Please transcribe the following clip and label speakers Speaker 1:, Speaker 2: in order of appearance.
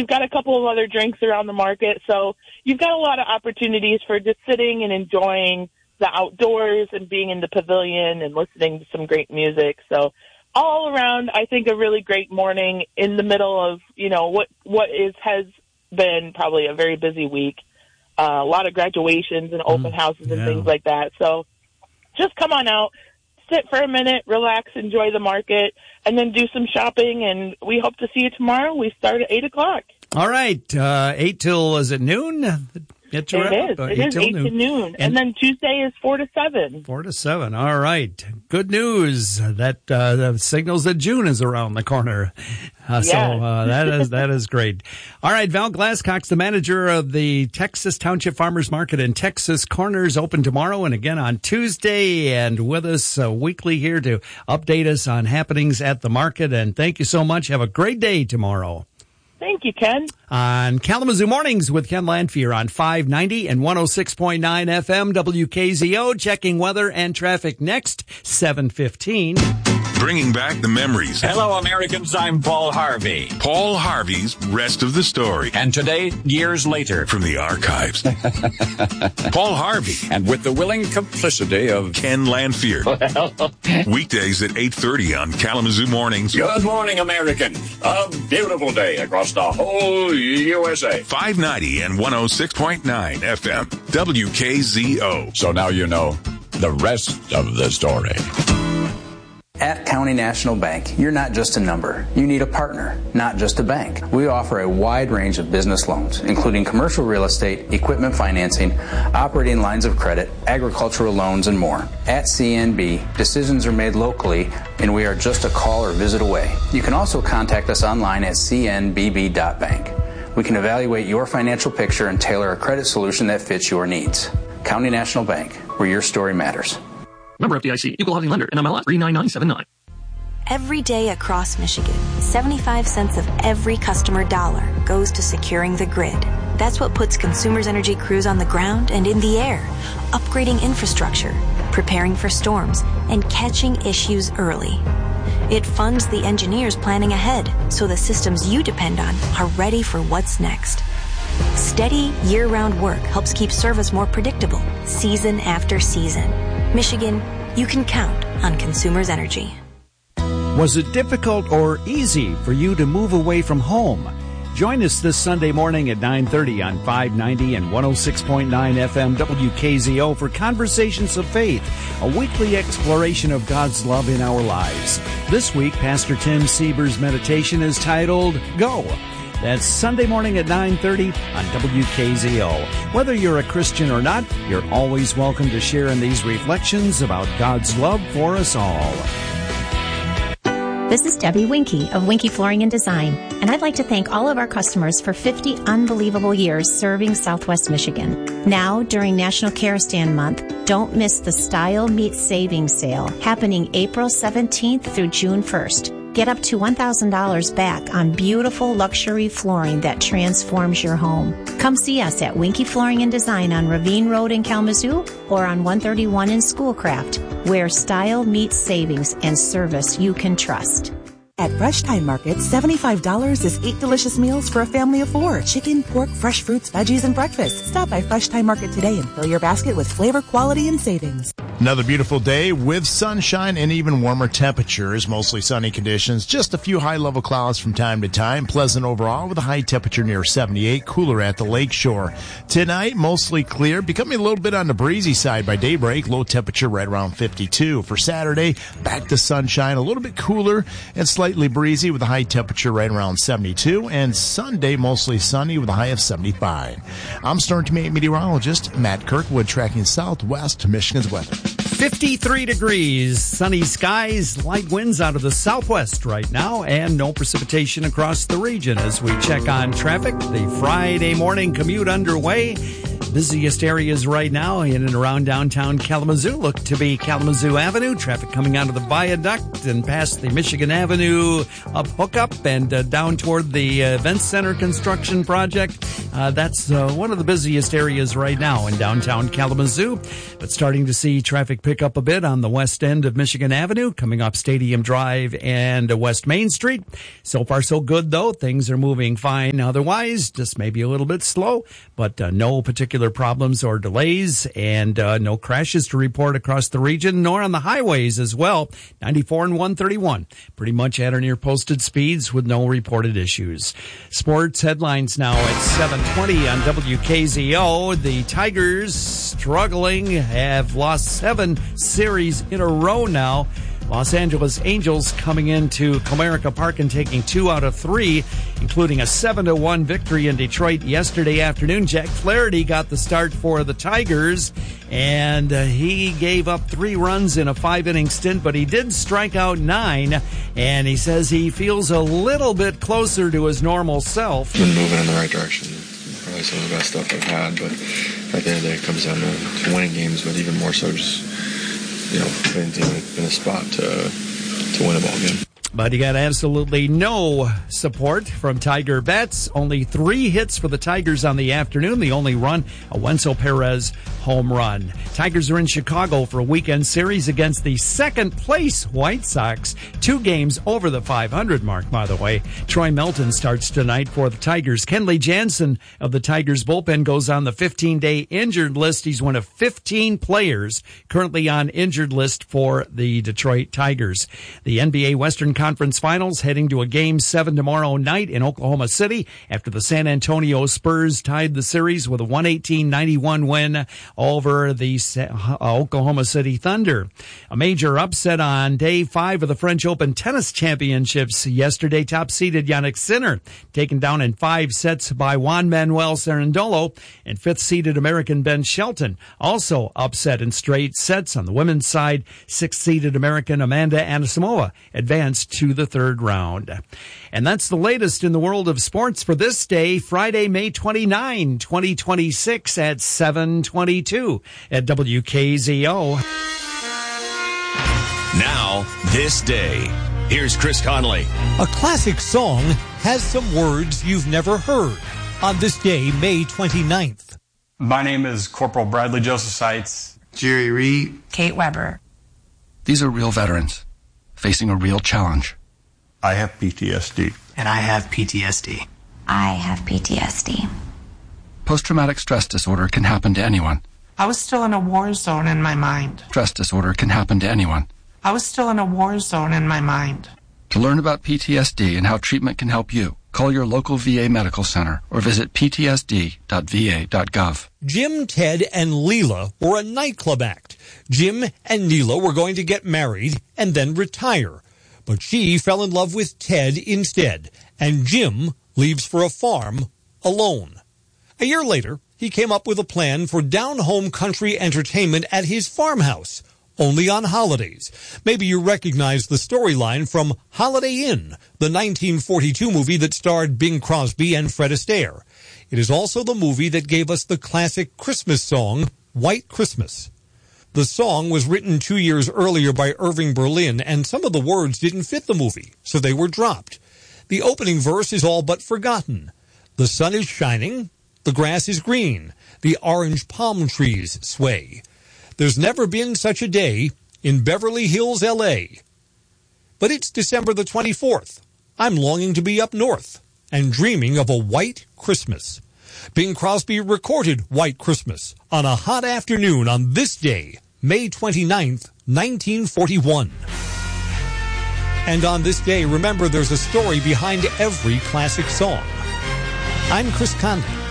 Speaker 1: we've got a couple of other drinks around the market. So you've got a lot of opportunities for just sitting and enjoying the outdoors and being in the pavilion and listening to some great music. So all around, I think a really great morning in the middle of, has been probably a very busy week. A lot of graduations and open houses and things like that. So just come on out, sit for a minute, relax, enjoy the market, and then do some shopping. And we hope to see you tomorrow. We start at 8 o'clock.
Speaker 2: All right. 8 till, is it noon?
Speaker 1: It is 8 to noon. And then Tuesday is 4 to 7.
Speaker 2: 4 to 7. All right. Good news. That signals that June is around the corner. So that is great. All right. Val Glasscock's the manager of the Texas Township Farmers Market and Texas Corners, open tomorrow and again on Tuesday, and with us weekly here to update us on happenings at the market. And thank you so much. Have a great day tomorrow.
Speaker 1: Thank you, Ken.
Speaker 2: On Kalamazoo Mornings with Ken Lanfear on 590 and 106.9 FM WKZO. Checking weather and traffic next, 7:15.
Speaker 3: Bringing back the memories.
Speaker 4: Hello, Americans. I'm Paul Harvey.
Speaker 3: Paul Harvey's Rest of the Story.
Speaker 4: And today, years later.
Speaker 3: From the archives. Paul Harvey.
Speaker 4: And with the willing complicity of
Speaker 3: Ken Lanfear. Weekdays at 8:30 on Kalamazoo Mornings.
Speaker 4: Good morning, Americans. A beautiful day across the whole USA.
Speaker 3: 590 and 106.9 FM WKZO.
Speaker 4: So now you know the rest of the story.
Speaker 5: At County National Bank, you're not just a number. You need a partner, not just a bank. We offer a wide range of business loans, including commercial real estate, equipment financing, operating lines of credit, agricultural loans, and more. At CNB, decisions are made locally, and we are just a call or visit away. You can also contact us online at cnbb.bank. We can evaluate your financial picture and tailor a credit solution that fits your needs. County National Bank, where your story matters.
Speaker 6: Member FDIC, Equal Housing Lender, NMLS 39979.
Speaker 7: Every day across Michigan, 75 cents of every customer dollar goes to securing the grid. That's what puts Consumers Energy crews on the ground and in the air, upgrading infrastructure, preparing for storms, and catching issues early. It funds the engineers planning ahead so the systems you depend on are ready for what's next. Steady, year-round work helps keep service more predictable, season after season. Michigan, you can count on Consumers Energy.
Speaker 2: Was it difficult or easy for you to move away from home? Join us this Sunday morning at 9:30 on 590 and 106.9 FM WKZO for Conversations of Faith, a weekly exploration of God's love in our lives. This week, Pastor Tim Sieber's meditation is titled, Go. That's Sunday morning at 9:30 on WKZO. Whether you're a Christian or not, you're always welcome to share in these reflections about God's love for us all.
Speaker 8: This is Debbie Winkie of Winkie Flooring and Design, and I'd like to thank all of our customers for 50 unbelievable years serving Southwest Michigan. Now, during National Care Stand Month, don't miss the Style Meets Savings Sale happening April 17th through June 1st. Get up to $1,000 back on beautiful luxury flooring that transforms your home. Come see us at Winkie Flooring and Design on Ravine Road in Kalamazoo or on 131 in Schoolcraft, where style meets savings and service you can trust.
Speaker 9: At Fresh Time Market, $75 is 8 delicious meals for a family of 4. Chicken, pork, fresh fruits, veggies, and breakfast. Stop by Fresh Time Market today and fill your basket with flavor, quality, and savings.
Speaker 10: Another beautiful day with sunshine and even warmer temperatures. Mostly sunny conditions. Just a few high-level clouds from time to time. Pleasant overall with a high temperature near 78. Cooler at the lakeshore. Tonight, mostly clear. Becoming a little bit on the breezy side by daybreak. Low temperature right around 52. For Saturday, back to sunshine. A little bit cooler and slightly breezy with a high temperature right around 72. And Sunday, mostly sunny with a high of 75. I'm Storm Team 8 meteorologist Matt Kirkwood, tracking southwest Michigan's weather.
Speaker 2: 53 degrees, sunny skies, light winds out of the southwest right now, and no precipitation across the region. As we check on traffic, the Friday morning commute underway. Busiest areas right now in and around downtown Kalamazoo look to be Kalamazoo Avenue. Traffic coming out of the viaduct and past the Michigan Avenue up hookup and down toward the Event Center construction project. That's one of the busiest areas right now in downtown Kalamazoo. But starting to see traffic pick up a bit on the west end of Michigan Avenue, coming up Stadium Drive and West Main Street. So far, so good, though. Things are moving fine otherwise. Just maybe a little bit slow, but no particular problems or delays, and no crashes to report across the region, nor on the highways as well. 94 and 131, pretty much at or near posted speeds with no reported issues. Sports headlines now at 7:20 on WKZO. The Tigers struggling, have lost 7 series in a row now. Los Angeles Angels coming into Comerica Park and taking 2 out of 3, including a 7-1 victory in Detroit yesterday afternoon. Jack Flaherty got the start for the Tigers, and he gave up 3 runs in a 5-inning stint, but he did strike out 9, and he says he feels a little bit closer to his normal self.
Speaker 11: Been moving in the right direction. Probably some of the best stuff I've had, but at the end of the day, it comes down to winning games, but even more so just putting the team in a spot to win a ball game.
Speaker 2: But he got absolutely no support from Tiger bats. Only 3 hits for the Tigers on the afternoon. The only run, a Wenzel Perez home run. Tigers are in Chicago for a weekend series against the second-place White Sox. 2 games over the 500 mark, by the way. Troy Melton starts tonight for the Tigers. Kenley Jansen of the Tigers bullpen goes on the 15-day injured list. He's one of 15 players currently on injured list for the Detroit Tigers. The NBA Western Conference Finals heading to a Game 7 tomorrow night in Oklahoma City after the San Antonio Spurs tied the series with a 118-91 win over the Oklahoma City Thunder. A major upset on day 5 of the French Open Tennis Championships yesterday. Top-seeded Jannik Sinner taken down in 5 sets by Juan Manuel Cerundolo, and 5th-seeded American Ben Shelton also upset in straight sets. On the women's side, 6th-seeded American Amanda Anisimova advanced to the 3rd round. And that's the latest in the world of sports for this day, Friday, May 29, 2026 at 7:22 at WKZO.
Speaker 12: Now, this day. Here's Chris Conley.
Speaker 13: A classic song has some words you've never heard on this day, May 29th.
Speaker 14: My name is Corporal Bradley Joseph Seitz.
Speaker 15: Jerry Reed.
Speaker 16: Kate Weber.
Speaker 17: These are real veterans facing a real challenge.
Speaker 18: I have PTSD.
Speaker 16: And I have PTSD.
Speaker 19: I have PTSD.
Speaker 17: Post-traumatic stress disorder can happen to anyone.
Speaker 20: I was still in a war zone in my mind.
Speaker 17: Stress disorder can happen to anyone.
Speaker 20: I was still in a war zone in my mind.
Speaker 17: To learn about PTSD and how treatment can help you, call your local VA medical center or visit ptsd.va.gov.
Speaker 13: Jim, Ted, and Leela were a nightclub act. Jim and Leela were going to get married and then retire. But she fell in love with Ted instead, and Jim leaves for a farm alone. A year later, he came up with a plan for down-home country entertainment at his farmhouse, only on holidays. Maybe you recognize the storyline from Holiday Inn, the 1942 movie that starred Bing Crosby and Fred Astaire. It is also the movie that gave us the classic Christmas song, White Christmas. The song was written 2 years earlier by Irving Berlin, and some of the words didn't fit the movie, so they were dropped. The opening verse is all but forgotten. The sun is shining, the grass is green, the orange palm trees sway. There's never been such a day in Beverly Hills, L.A. But it's December the 24th. I'm longing to be up north and dreaming of a white Christmas. Bing Crosby recorded White Christmas on a hot afternoon on this day, May 29th, 1941. And on this day, remember there's a story behind every classic song. I'm Chris Conley.